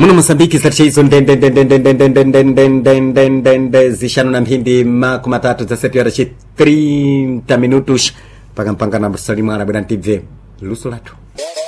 muno Mozambique zatizo zishano na mhindi makumi matatu za 7 horas 30 minutos mpaka mpanga na msalimu ana bwana TV luso latu.